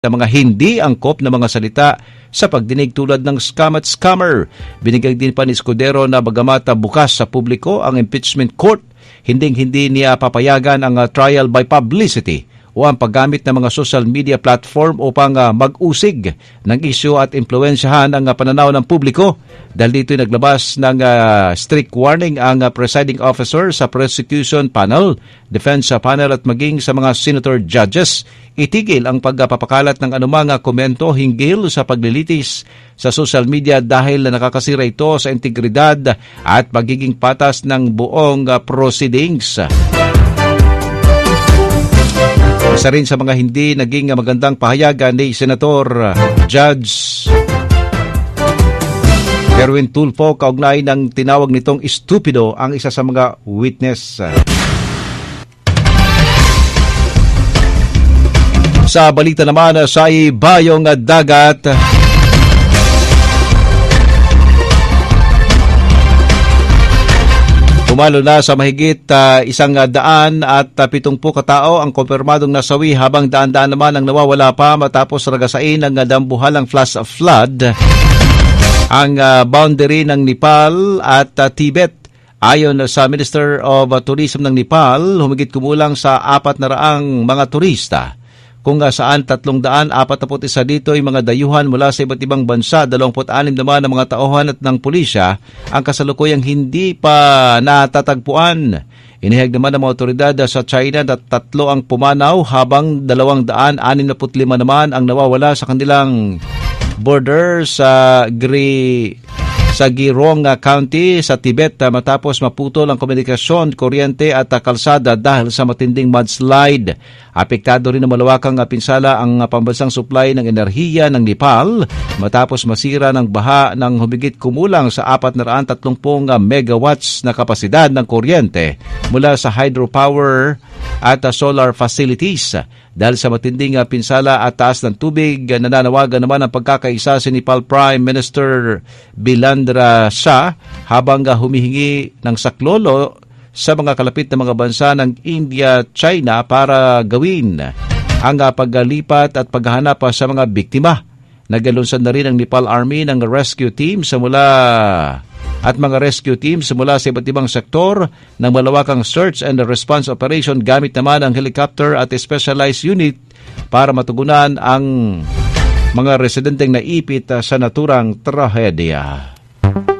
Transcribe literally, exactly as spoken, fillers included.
na mga hindi angkop na mga salita sa pagdinig tulad ng scam at scammer. Binigay din pa ni Escudero na bagamat bukas sa publiko ang impeachment court, hinding-hindi niya papayagan ang uh, trial by publicity o ang paggamit ng mga social media platform upang uh, mag-usig ng isyu at impluensyahan ang uh, pananaw ng publiko. Dahil dito'y naglabas ng uh, strict warning ang uh, presiding officer sa prosecution panel, defense panel at maging sa mga senator judges. Itigil ang pagpapakalat ng anumang uh, komento hinggil sa paglilitis sa social media dahil nakakasira ito sa integridad at magiging patas ng buong uh, proceedings. Isa rin sa mga hindi naging magandang pahayagan ni Senator Judge Erwin Tulfo kaugnay ng tinawag nitong estupido ang isa sa mga witness. Sa balita naman sa ibayong dagat, pumalo na sa mahigit uh, isang daan at uh, pitungpu katao ang kumpirmadong nasawi habang daan-daan naman ang nawawala pa matapos ragasain ng uh, dambuhalang flash flood ang uh, boundary ng Nepal at uh, Tibet. Ayon sa Minister of uh, Tourism ng Nepal, humigit kumulang sa apat na raang mga turista, kung uh, saan tatlong daan apat na put isa dito ay mga dayuhan mula sa iba't ibang bansa, dalawamput anim naman ng mga tauhan at ng pulisya ang kasalukuyang hindi pa natatagpuan. Inihayag naman ng mga otoridad sa China na tatlo ang pumanaw habang dalawang daan anim na put lima naman ang nawawala sa kanilang border sa Gri sa Girong County sa Tibet matapos maputol ang komunikasyon, kuryente at kalsada dahil sa matinding mudslide. Apektado rin ng malawakang pinsala ang pambansang supply ng enerhiya ng Nepal matapos masira ng baha ng humigit kumulang sa apat na raan tatlumpung megawatts na kapasidad ng kuryente mula sa hydropower at solar facilities. Dahil sa matinding pinsala at taas ng tubig, nananawagan naman ang pagkakaisa si Nepal Prime Minister Bilandra Shah habang humihingi ng saklolo sa mga kalapit na mga bansa ng India, China para gawin ang paglipat at paghahanap sa mga biktima. Nagalunsad na rin ang Nepal Army ng rescue team sa mula at mga rescue teams mula sa iba't ibang sektor ng malawakang search and response operation gamit naman ang helicopter at specialized unit para matugunan ang mga residenteng naipit sa naturang trahedya.